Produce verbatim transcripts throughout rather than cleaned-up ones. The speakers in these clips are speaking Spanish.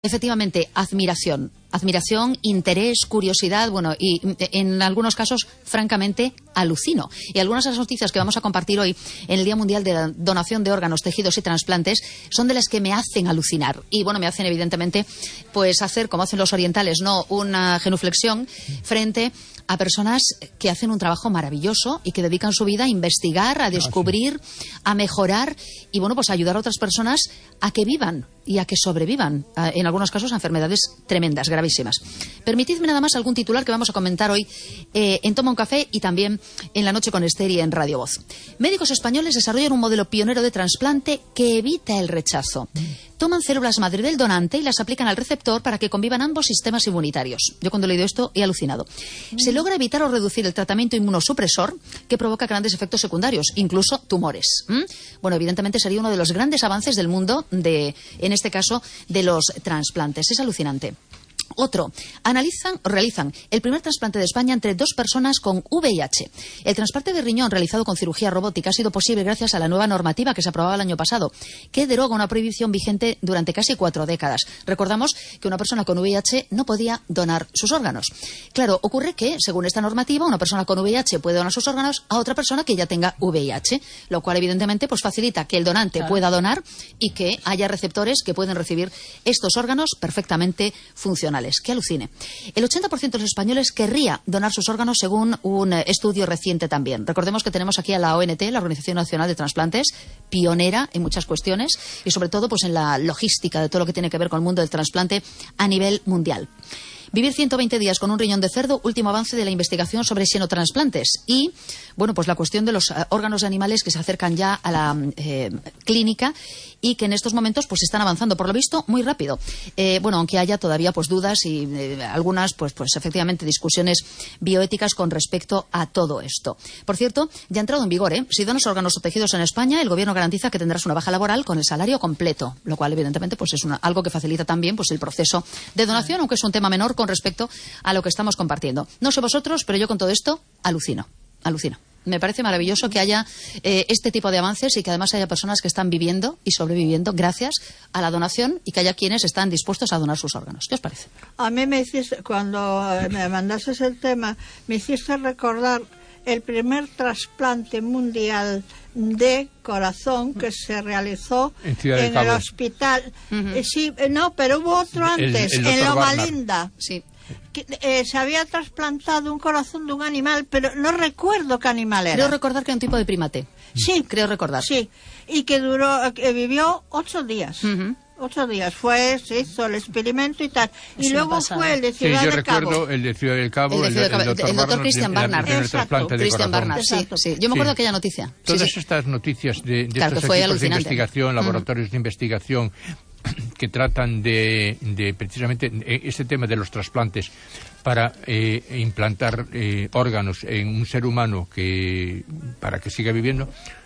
Efectivamente, admiración. Admiración, interés, curiosidad, bueno, y en algunos casos, francamente, alucino. Y algunas de las noticias que vamos a compartir hoy en el Día Mundial de la Donación de Órganos, Tejidos y Trasplantes son de las que me hacen alucinar. Y bueno, me hacen evidentemente, pues hacer, como hacen los orientales, ¿no?, una genuflexión frente a personas que hacen un trabajo maravilloso y que dedican su vida a investigar, a descubrir, a mejorar y, bueno, pues a ayudar a otras personas a que vivan y a que sobrevivan, en algunos casos, a enfermedades tremendas, gravísimas. Permitidme nada más algún titular que vamos a comentar hoy eh, en Toma un Café y también en La Noche con Esther y en Radio Voz. Médicos españoles desarrollan un modelo pionero de trasplante que evita el rechazo. Toman células madre del donante y las aplican al receptor para que convivan ambos sistemas inmunitarios. Yo cuando he leído esto he alucinado. Se logra evitar o reducir el tratamiento inmunosupresor que provoca grandes efectos secundarios, incluso tumores. ¿Mm? Bueno, evidentemente sería uno de los grandes avances del mundo de, en este caso, de los trasplantes. Es alucinante. Otro, analizan, realizan el primer trasplante de España entre dos personas con V I H. El trasplante de riñón realizado con cirugía robótica ha sido posible gracias a la nueva normativa que se aprobaba el año pasado, que deroga una prohibición vigente durante casi cuatro décadas. Recordamos que una persona con V I H no podía donar sus órganos. Claro, ocurre que, según esta normativa, una persona con V I H puede donar sus órganos a otra persona que ya tenga V I H, lo cual evidentemente pues facilita que el donante claro. pueda donar y que haya receptores que pueden recibir estos órganos perfectamente funcionales. Que alucine. El ochenta por ciento de los españoles querría donar sus órganos según un estudio reciente también. Recordemos que tenemos aquí a la O N T, la Organización Nacional de Trasplantes, pionera en muchas cuestiones y sobre todo pues en la logística de todo lo que tiene que ver con el mundo del trasplante a nivel mundial. Vivir ciento veinte días con un riñón de cerdo, último avance de la investigación sobre xenotransplantes. Y, bueno, pues la cuestión de los uh, órganos de animales que se acercan ya a la eh, clínica y que en estos momentos pues están avanzando, por lo visto, muy rápido. Eh, bueno, aunque haya todavía pues dudas y eh, algunas, pues, pues efectivamente, discusiones bioéticas con respecto a todo esto. Por cierto, ya ha entrado en vigor, ¿eh? Si donas órganos o tejidos en España, el gobierno garantiza que tendrás una baja laboral con el salario completo, lo cual, evidentemente, pues es una, algo que facilita también pues el proceso de donación, aunque es un tema menor con respecto a lo que estamos compartiendo. No sé vosotros, pero yo con todo esto alucino, alucino. Me parece maravilloso que haya eh, este tipo de avances y que además haya personas que están viviendo y sobreviviendo gracias a la donación y que haya quienes están dispuestos a donar sus órganos. ¿Qué os parece? A mí me hiciste, cuando me mandaste el tema, me hiciste recordar el primer trasplante mundial de corazón que se realizó en, en el hospital. Uh-huh. eh, sí, no, pero hubo otro antes, el, el en Loma Linda. Sí. Que, eh, se había trasplantado un corazón de un animal, pero no recuerdo qué animal era. Creo recordar que era un tipo de primate. Sí. Creo recordar. Sí, y que duró, que vivió ocho días. Uh-huh. Ocho días fue, se hizo el experimento y tal. Y es luego fue el de Ciudad sí, yo del Cabo. recuerdo el de Ciudad del Cabo, el, de Ciudad del Cabo, el, el, el doctor Christian Barnard. Christian Barnard, sí, sí. Yo me acuerdo de aquella noticia. Todas sí, sí. estas noticias de, de claro, estos equipos de investigación, laboratorios mm. de investigación que tratan de, de precisamente este tema de los trasplantes para eh, implantar eh, órganos en un ser humano que para que siga viviendo,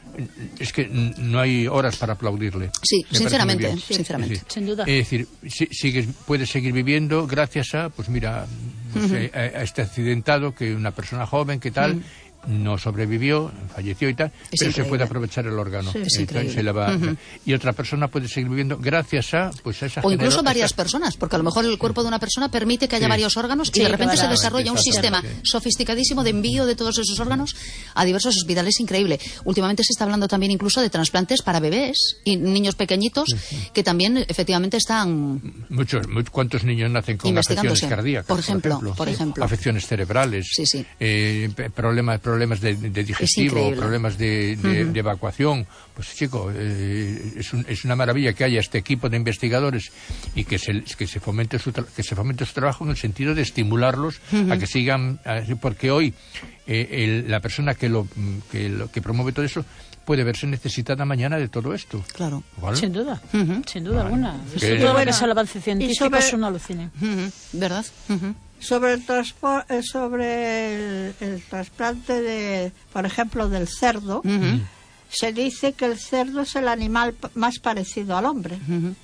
es que no hay horas para aplaudirle. Sí, Me sinceramente, sí, sinceramente. Es decir, sin duda. Es decir, si, sigues, puedes seguir viviendo gracias a, pues mira, uh-huh. sé, a, a este accidentado que una persona joven que tal. Uh-huh. No sobrevivió, falleció y tal, es pero increíble. Se puede aprovechar el órgano. Sí, es Entonces, se le va, uh-huh. Y otra persona puede seguir viviendo gracias a, pues, a esa o incluso genero, varias esa... personas, porque a lo mejor el cuerpo de una persona permite que haya sí. varios órganos sí, y de repente se desarrolla un sistema sí. sofisticadísimo de envío de todos esos órganos a diversos hospitales. Increíble. Últimamente se está hablando también incluso de trasplantes para bebés y niños pequeñitos uh-huh. que también efectivamente están... Muchos, muchos ¿Cuántos niños nacen con afecciones cardíacas? Por ejemplo. Por ejemplo, por ejemplo. Afecciones cerebrales, sí, sí. Eh, problemas, problemas de, de digestivo, problemas de, de, uh-huh. de evacuación. Pues chico, eh, es, un, es una maravilla que haya este equipo de investigadores y que se, que se fomente su tra- que se fomente su trabajo en el sentido de estimularlos uh-huh. a que sigan, a, porque hoy eh, el, la persona que lo, que lo que promueve todo eso puede verse necesitada mañana de todo esto. Claro. ¿Vale? Sin duda, uh-huh. sin duda vale. alguna. Que todo lo que es el avance científico sobre... es una alucina. Uh-huh. ¿Verdad? Uh-huh. Sobre el transpo- sobre el, el trasplante de, por ejemplo, del cerdo, uh-huh. se dice que el cerdo es el animal p- más parecido al hombre, uh-huh.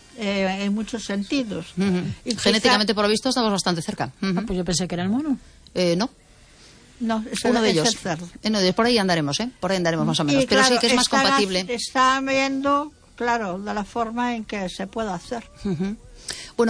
eh, en muchos sentidos. Uh-huh. Y genéticamente, quizá... por lo visto, estamos bastante cerca. Uh-huh. Ah, pues yo pensé que era el mono. Eh, no. No, es uno el, de es ellos. el cerdo. Uno de ellos. Por ahí andaremos, ¿eh? Por ahí andaremos más o menos. Y Pero claro, sí que es más están, compatible. Está viendo, claro, de la forma en que se puede hacer. Uh-huh. Bueno,